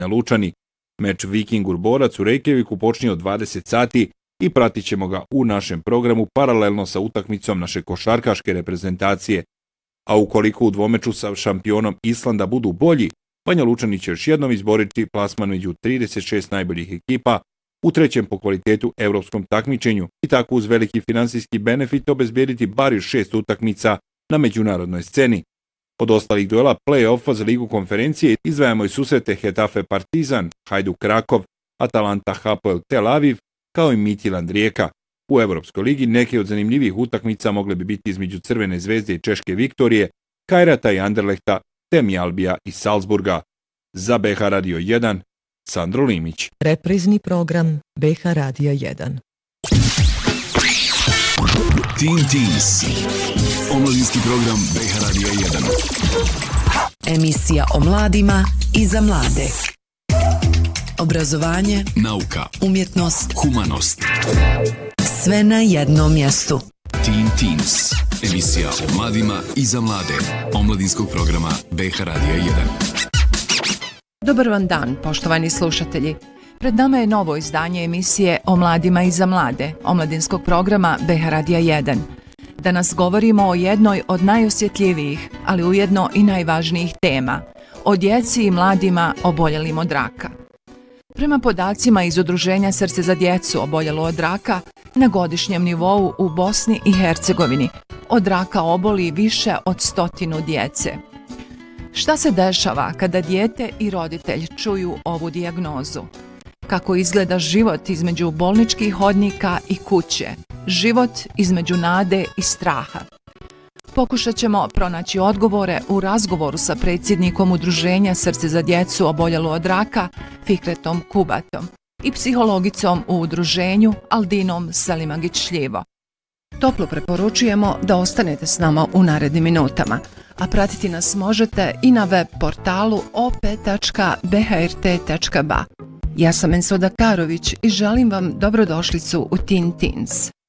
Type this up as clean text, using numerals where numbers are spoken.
Lučani. Meč Viking-Urborac u Reykjaviku počinje od 20 sati i pratit ćemo ga u našem programu paralelno sa utakmicom naše košarkaške reprezentacije. A ukoliko u dvomeču sa šampionom Islanda budu bolji, Banja Lučani će još jednom izboriti plasman među 36 najboljih ekipa u trećem po kvalitetu evropskom takmičenju i tako uz veliki finansijski benefit obezbijediti bar još 6 utakmica na međunarodnoj sceni. Od ostalih duela play-offa za Ligu konferencije izdvajamo i susrete Hetafe Partizan, Hajduk Krakov, Atalanta Hapoel Tel Aviv, kao i Midtjylland Rijeka. U Evropskoj ligi neke od zanimljivih utakmica mogle bi biti između Crvene zvezde i Češke Viktorije, Kajrata i Anderlehta, te Mjalbija i Salzburga. Za BH Radio 1, Sandro Limić. Reprizni program BH Radio 1. Teen Teens. Omladinski program BH Radio 1. Emisija o mladima i za mlade. Obrazovanje, nauka, umjetnost, humanost. Sve na jednom mjestu. Teen Teens. Emisija o mladima i za mlade. Omladinskog programa BH Radio 1. Dobar vam dan, poštovani slušatelji. Pred nama je novo izdanje emisije o mladima i za mlade, omladinskog programa BH Radio 1. Danas govorimo o jednoj od najosjetljivijih, ali ujedno i najvažnijih tema, o djeci i mladima oboljelim od raka. Prema podacima iz Udruženja Srce za djecu oboljelo od raka, na godišnjem nivou u Bosni i Hercegovini od raka oboli više od 100 djece. Šta se dešava kada dijete i roditelj čuju ovu dijagnozu? Kako izgleda život između bolničkih hodnika i kuće? Život između nade i straha? Pokušat ćemo pronaći odgovore u razgovoru sa predsjednikom Udruženja Srce za djecu oboljelo od raka, Fikretom Kubatom, i psihologicom u udruženju Aldinom Selimagić-Šljivo. Toplo preporučujemo da ostanete s nama u narednim minutama, a pratiti nas možete i na web portalu op.bhrt.ba. Ja sam Ensoda Karović i želim vam dobrodošlicu u Teen Teens.